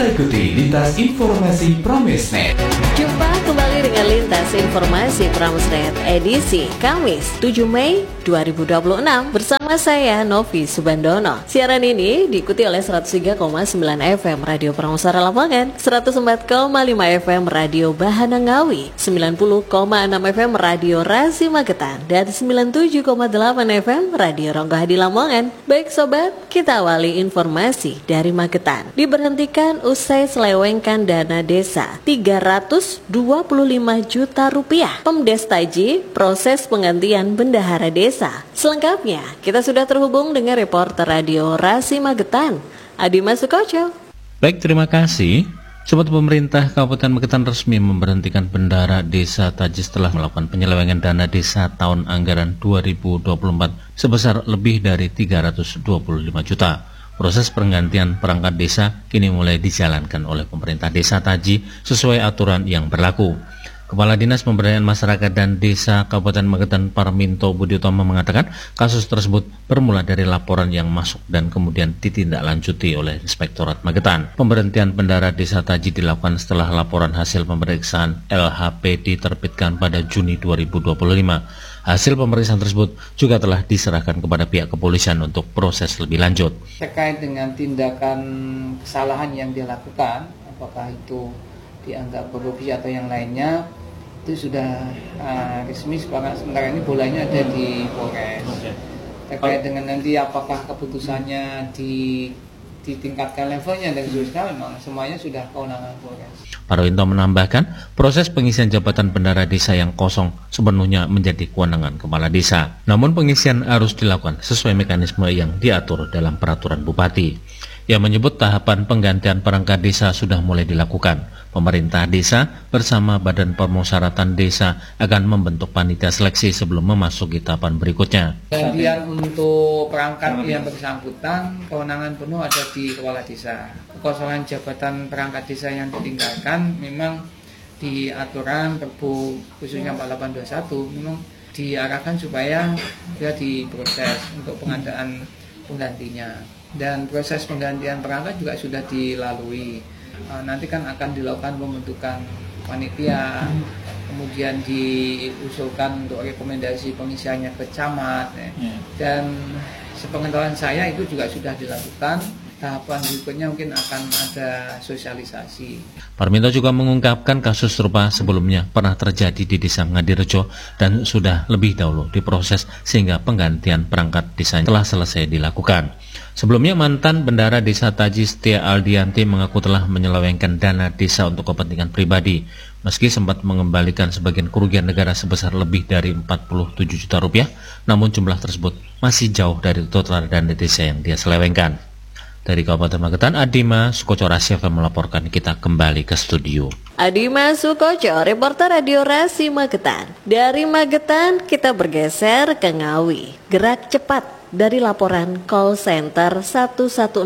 Kita ikuti lintas informasi Pramesnet. Jumpa kembali dengan lintas informasi Pramesnet edisi Kamis 7 Mei 2026 bersama saya Novi Subandono. Siaran ini diikuti oleh 103,9 FM Radio Pramesara Lamongan, 104,5 FM Radio Bahana Ngawi, 90,6 FM Radio Rasi Magetan, dan 97,8 FM Radio Ronggahadi Lamongan. Baik sobat, kita awali informasi dari Magetan. Diberhentikan usai selewengkan dana desa 325 juta rupiah. Pemdes Taji proses penggantian bendahara desa. Selengkapnya kita sudah terhubung dengan reporter Radio Rasi Magetan, Adima Sukoco. Baik, terima kasih. Sobat, pemerintah Kabupaten Magetan resmi memberhentikan bendahara desa Taji setelah melakukan penyelewengan dana desa tahun anggaran 2024 sebesar lebih dari 325 juta. Proses penggantian perangkat desa kini mulai dijalankan oleh pemerintah desa Taji sesuai aturan yang berlaku. Kepala Dinas Pemberdayaan Masyarakat dan Desa Kabupaten Magetan Parminto Budiutomo mengatakan kasus tersebut bermula dari laporan yang masuk dan kemudian ditindaklanjuti oleh Inspektorat Magetan. Pemberhentian bendahara desa Taji dilakukan setelah laporan hasil pemeriksaan LHP diterbitkan pada Juni 2025. Hasil pemeriksaan tersebut juga telah diserahkan kepada pihak kepolisian untuk proses lebih lanjut. Terkait dengan tindakan kesalahan yang dilakukan, apakah itu dianggap korupsi atau yang lainnya, itu sudah resmi. Sementara ini bolanya ada di Polres. Terkait dengan nanti apakah keputusannya ditingkatkan levelnya dari sosial, memang semuanya sudah kewenangan Polres. Parwinto menambahkan, proses pengisian jabatan bendahara desa yang kosong sepenuhnya menjadi kewenangan kepala desa. Namun pengisian harus dilakukan sesuai mekanisme yang diatur dalam peraturan bupati. Ia menyebut tahapan penggantian perangkat desa sudah mulai dilakukan. Pemerintah desa bersama Badan Permusyaratan Desa akan membentuk panitia seleksi sebelum memasuki tahapan berikutnya. Kemudian untuk perangkat yang bersangkutan, kewenangan penuh ada di kepala desa. Kekosongan jabatan perangkat desa yang ditinggalkan memang di aturan Perbu khususnya 4821 memang diarahkan supaya dia diproses untuk pengadaan penggantinya. Dan proses penggantian perangkat juga sudah dilalui. Nanti kan akan dilakukan pembentukan panitia, kemudian diusulkan untuk rekomendasi pengisiannya ke camat, dan sepengetahuan saya itu juga sudah dilakukan. Tahapan berikutnya mungkin akan ada sosialisasi. Parminto juga mengungkapkan kasus serupa sebelumnya pernah terjadi di Desa Ngadirejo dan sudah lebih dahulu diproses sehingga penggantian perangkat desa telah selesai dilakukan. Sebelumnya mantan bendahara desa Taji Setia Aldianti mengaku telah menyelewengkan dana desa untuk kepentingan pribadi. Meski sempat mengembalikan sebagian kerugian negara sebesar lebih dari 47 juta rupiah, namun jumlah tersebut masih jauh dari total dana desa yang dia selewengkan. Dari Kabupaten Magetan, Adima Sukoco Rasyafa melaporkan. Kita kembali ke studio. Adima Sukoco, reporter Radio Rasi Magetan. Dari Magetan kita bergeser ke Ngawi. Gerak cepat dari laporan call center 110.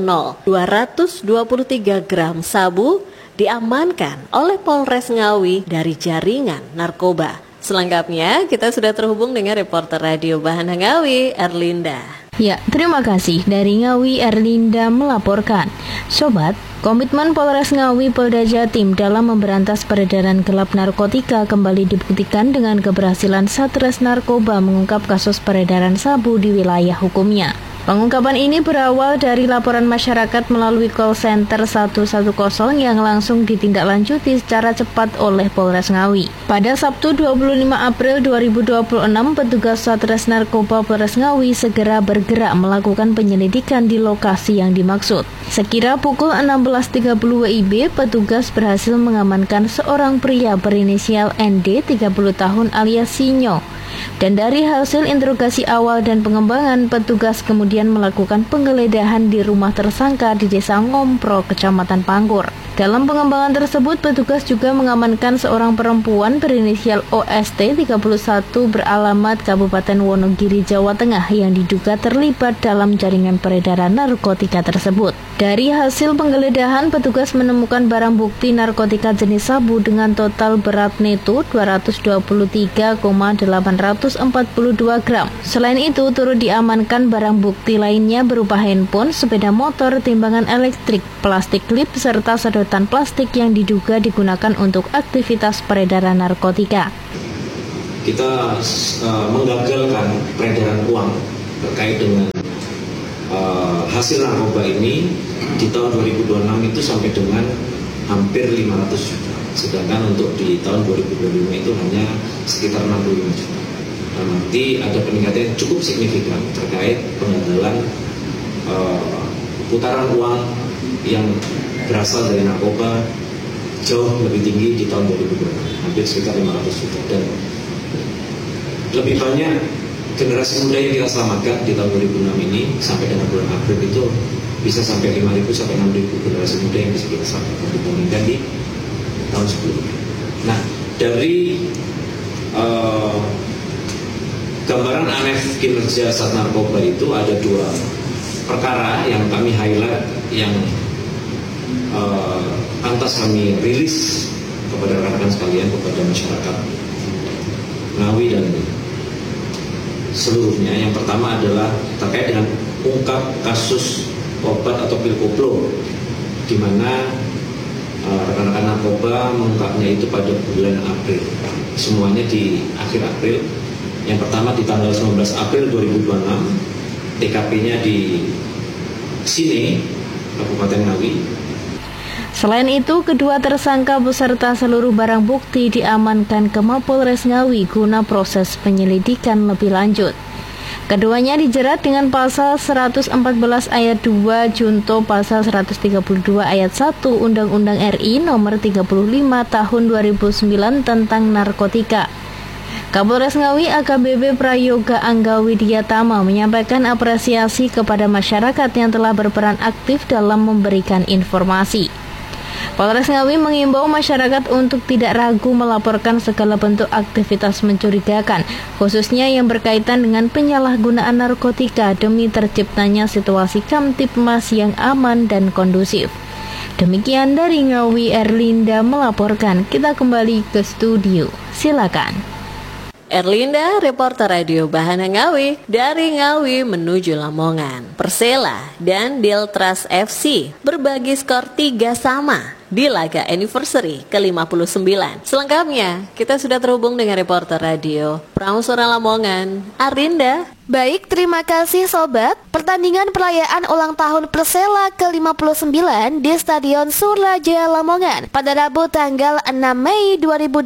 223 gram sabu diamankan oleh Polres Ngawi dari jaringan narkoba. Selengkapnya kita sudah terhubung dengan reporter Radio Bahana Ngawi, Erlinda. Ya, terima kasih. Dari Ngawi, Erlinda melaporkan. Sobat, komitmen Polres Ngawi Polda Jatim dalam memberantas peredaran gelap narkotika kembali dibuktikan dengan keberhasilan Satres Narkoba mengungkap kasus peredaran sabu di wilayah hukumnya. Pengungkapan ini berawal dari laporan masyarakat melalui call center 110 yang langsung ditindaklanjuti secara cepat oleh Polres Ngawi. Pada Sabtu 25 April 2026, petugas Satres Narkoba Polres Ngawi segera bergerak melakukan penyelidikan di lokasi yang dimaksud. Sekira pukul 16.30 WIB, petugas berhasil mengamankan seorang pria berinisial ND 30 tahun alias Sinyo. Dan dari hasil interogasi awal dan pengembangan, petugas kemudian melakukan penggeledahan di rumah tersangka di Desa Ngompro, Kecamatan Pangkur. Dalam pengembangan tersebut, petugas juga mengamankan seorang perempuan berinisial OST 31 beralamat Kabupaten Wonogiri, Jawa Tengah yang diduga terlibat dalam jaringan peredaran narkotika tersebut. Dari hasil penggeledahan, petugas menemukan barang bukti narkotika jenis sabu dengan total berat neto 223,842 gram. Selain itu, turut diamankan barang bukti lainnya berupa handphone, sepeda motor, timbangan elektrik, plastik klip, serta sedotan sedotan plastik yang diduga digunakan untuk aktivitas peredaran narkotika. Kita menggagalkan peredaran uang terkait dengan hasil narkoba ini di tahun 2026 itu sampai dengan hampir 500 juta. Sedangkan untuk di tahun 2025 itu hanya sekitar 65 juta. Nanti ada peningkatan yang cukup signifikan terkait penggagalan putaran uang yang berasal dari narkoba jauh lebih tinggi di tahun 2026, hampir sekitar 500 juta. Dan lebih banyak generasi muda yang kita selamatkan di tahun 2006 ini sampai dengan bulan April itu bisa sampai 5.000 sampai 6.000 generasi muda yang bisa kita selamatkan dibandingkan di tahun sebelumnya. Nah, dari gambaran aneh kinerja Sat Narkoba itu ada 2 perkara yang kami highlight, yang pantas kami rilis kepada rekan-rekan sekalian, kepada masyarakat Ngawi dan seluruhnya. Yang pertama adalah terkait dengan ungkap kasus obat atau pil koplo, di mana rekan-rekan narkoba mengungkapnya itu pada bulan April, semuanya di akhir April. Yang pertama di tanggal 19 April 2026, TKP-nya di Sine, Kabupaten Ngawi. Selain itu, kedua tersangka beserta seluruh barang bukti diamankan ke Mapolres Ngawi guna proses penyelidikan lebih lanjut. Keduanya dijerat dengan pasal 114 ayat 2 junto pasal 132 ayat 1 Undang-Undang RI nomor 35 tahun 2009 tentang narkotika. Kapolres Ngawi AKBP Prayoga Anggawi Diatama menyampaikan apresiasi kepada masyarakat yang telah berperan aktif dalam memberikan informasi. Polres Ngawi mengimbau masyarakat untuk tidak ragu melaporkan segala bentuk aktivitas mencurigakan, khususnya yang berkaitan dengan penyalahgunaan narkotika demi terciptanya situasi Kamtibmas yang aman dan kondusif. Demikian dari Ngawi, Erlinda melaporkan. Kita kembali ke studio. Silakan. Erlinda, reporter radio Bahana Ngawi, dari Ngawi menuju Lamongan. Persela dan Deltras FC berbagi skor 3 sama di laga anniversary ke-59. Selengkapnya, kita sudah terhubung dengan reporter radio Prameswara Lamongan, Arinda. Baik, terima kasih sobat. Pertandingan perayaan ulang tahun Persela ke-59 di Stadion Surajaya Lamongan pada Rabu tanggal 6 Mei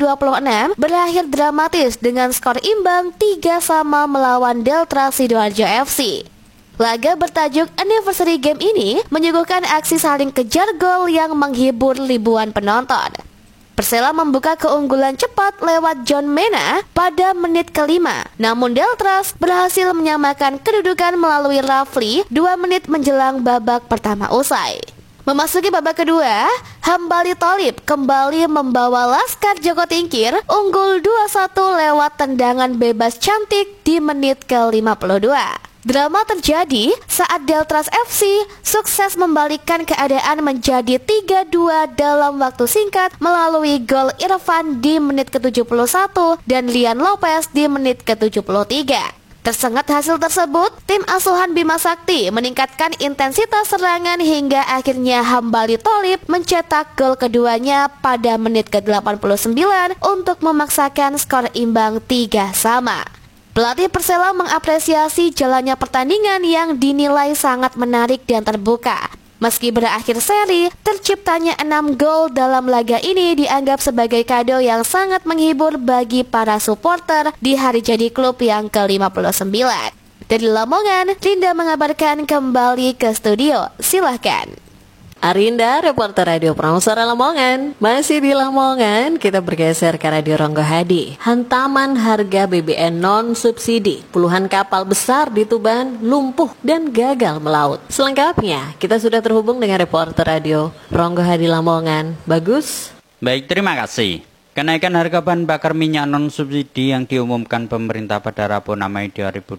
2026 berakhir dramatis dengan skor imbang 3 sama melawan Delta Sidoarjo FC. Laga bertajuk Anniversary Game ini menyuguhkan aksi saling kejar gol yang menghibur ribuan penonton. Persela membuka keunggulan cepat lewat John Mena pada menit ke-5. Namun Deltras berhasil menyamakan kedudukan melalui Rafli 2 menit menjelang babak pertama usai. Memasuki babak kedua, Hambali Tholib kembali membawa Laskar Joko Tingkir unggul 2-1 lewat tendangan bebas cantik di menit ke-52. Drama terjadi saat Deltras FC sukses membalikkan keadaan menjadi 3-2 dalam waktu singkat melalui gol Irfan di menit ke-71 dan Lian Lopez di menit ke-73. Tersengat hasil tersebut, tim asuhan Bima Sakti meningkatkan intensitas serangan hingga akhirnya Hambali Tholib mencetak gol keduanya pada menit ke-89 untuk memaksakan skor imbang 3 sama. Pelatih Persela mengapresiasi jalannya pertandingan yang dinilai sangat menarik dan terbuka. Meski berakhir seri, terciptanya 6 gol dalam laga ini dianggap sebagai kado yang sangat menghibur bagi para supporter di hari jadi klub yang ke-59. Dari Lamongan, Rinda mengabarkan kembali ke studio. Silahkan. Arinda, reporter radio Prameswara Lamongan. Masih di Lamongan, kita bergeser ke Radio Ronggo Hadi. Hantaman harga BBM non-subsidi. Puluhan kapal besar di Tuban lumpuh dan gagal melaut. Selengkapnya, kita sudah terhubung dengan reporter radio Ronggo Hadi Lamongan. Bagus? Baik, terima kasih. Kenaikan harga bahan bakar minyak non-subsidi yang diumumkan pemerintah pada Rabu 6 Mei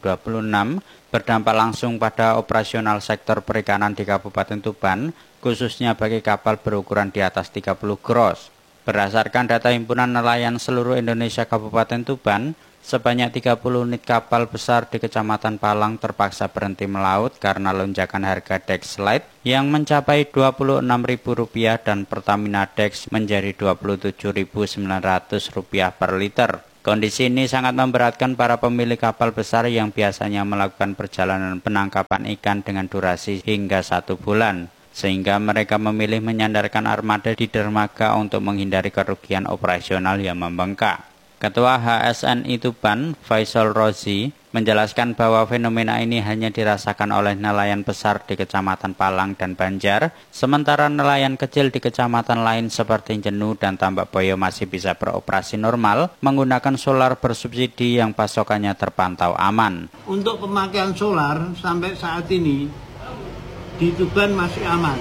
2026 berdampak langsung pada operasional sektor perikanan di Kabupaten Tuban, khususnya bagi kapal berukuran di atas 30 gros. Berdasarkan data Himpunan Nelayan Seluruh Indonesia Kabupaten Tuban, sebanyak 30 unit kapal besar di Kecamatan Palang terpaksa berhenti melaut karena lonjakan harga Dex Light yang mencapai Rp26.000 dan Pertamina Dex menjadi Rp27.900 per liter. Kondisi ini sangat memberatkan para pemilik kapal besar yang biasanya melakukan perjalanan penangkapan ikan dengan durasi hingga 1 bulan. Sehingga mereka memilih menyandarkan armada di dermaga untuk menghindari kerugian operasional yang membengkak. Ketua HSNI Tuban, Faisal Rozi, menjelaskan bahwa fenomena ini hanya dirasakan oleh nelayan besar di Kecamatan Palang dan Banjar, sementara nelayan kecil di kecamatan lain seperti Jenu dan Tambak Boyo masih bisa beroperasi normal menggunakan solar bersubsidi yang pasokannya terpantau aman. Untuk pemakaian solar sampai saat ini di Tuban masih aman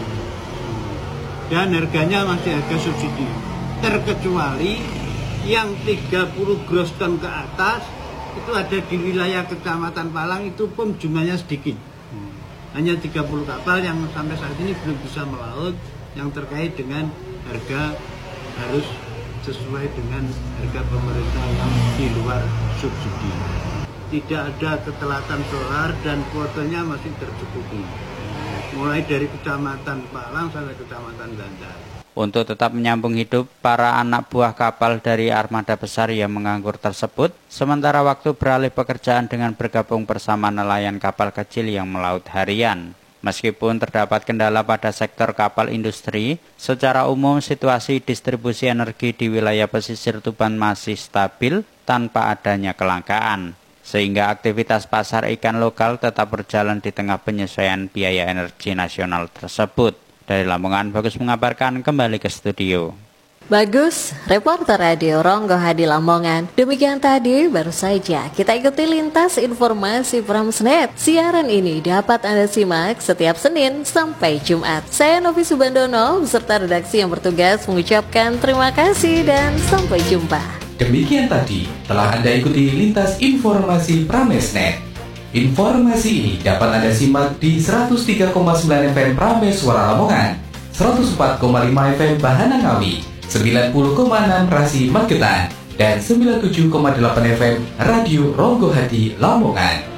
dan harganya masih harga subsidi, terkecuali yang 30 gross ton ke atas itu ada di wilayah Kecamatan Palang, itu pun jumlahnya sedikit, hanya 30 kapal yang sampai saat ini belum bisa melaut, yang terkait dengan harga harus sesuai dengan harga pemerintah yang di luar subsidi. Tidak ada ketelatan solar dan kuotanya masih tercukupi, mulai dari Kecamatan Palang sampai Kecamatan Banjar. Untuk tetap menyambung hidup, para anak buah kapal dari armada besar yang menganggur tersebut sementara waktu beralih pekerjaan dengan bergabung bersama nelayan kapal kecil yang melaut harian. Meskipun terdapat kendala pada sektor kapal industri, secara umum situasi distribusi energi di wilayah pesisir Tuban masih stabil tanpa adanya kelangkaan, sehingga aktivitas pasar ikan lokal tetap berjalan di tengah penyesuaian biaya energi nasional tersebut. Dari Lamongan, Bagus mengabarkan, kembali ke studio. Bagus, reporter radio Ronggo Hadi Lamongan. Demikian tadi baru saja kita ikuti lintas informasi Pramesnet. Siaran ini dapat Anda simak setiap Senin sampai Jumat. Saya Novi Subandono beserta redaksi yang bertugas mengucapkan terima kasih dan sampai jumpa. Demikian tadi telah Anda ikuti lintas informasi Pramesnet. Informasi ini dapat Anda simak di 103,9 FM Prames Suara Lamongan, 104,5 FM Bahana Ngawi, 90,6 Rasi Magetan, dan 97,8 FM Radio Ronggo Hadi Lamongan.